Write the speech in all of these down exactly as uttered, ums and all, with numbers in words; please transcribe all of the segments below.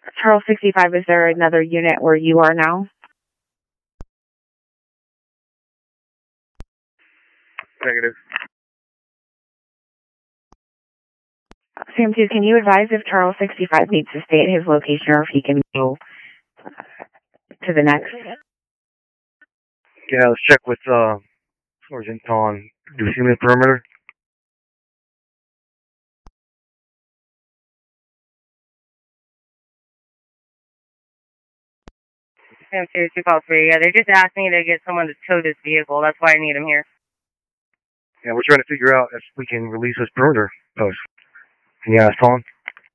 Charles sixty-five, is there another unit where you are now? Negative. Sam two, can you advise if Charles sixty-five needs to stay at his location or if he can go to the next? Yeah, let's check with uh, Sergeant Ton. Do you see me in the perimeter? Sam two, two call three. Yeah, they just asked me to get someone to tow this vehicle. That's why I need him here. Yeah, we're trying to figure out if we can release this perimeter post. Can you ask Ton?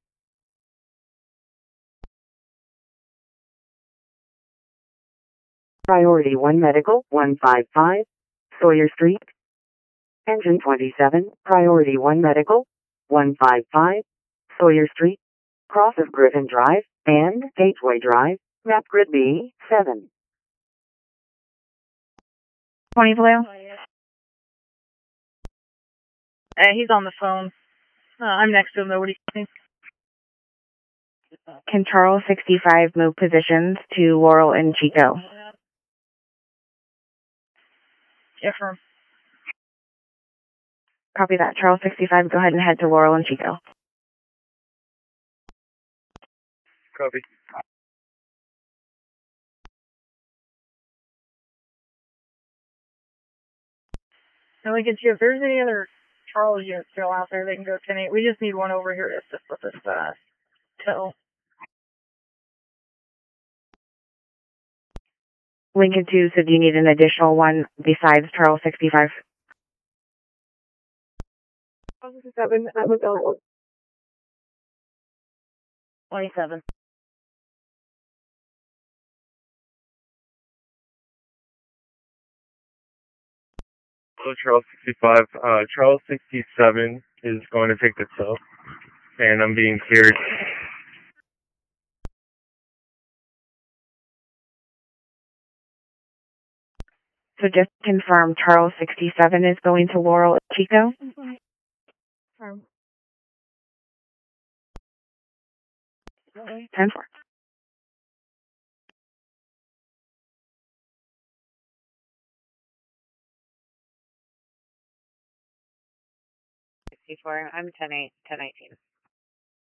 Priority one Medical, one five five, Sawyer Street. Engine twenty-seven, Priority one Medical, one five five, Sawyer Street. Cross of Griffin Drive and Gateway Drive, map grid B seven. twenty Blue? Uh, he's on the phone. Uh, I'm next to him, though. What do you think? Can Charles sixty-five move positions to Laurel and Chico? Yeah, firm. Copy that. Charles sixty-five, go ahead and head to Laurel and Chico. Copy. And we can see if there's any other Charles units still out there, they can go ten eight. We just need one over here to assist with this uh, tow. Lincoln two, so do you need an additional one besides Charles sixty-five? Seven, I'm available. twenty-seven. Hello, Charles sixty-five. Uh, Charles sixty-seven is going to take the tow, and I'm being cleared. So just confirm Charles sixty-seven is going to Laurel and Chico? Firm. ten four. sixty-four. I'm ten eight, ten nineteen.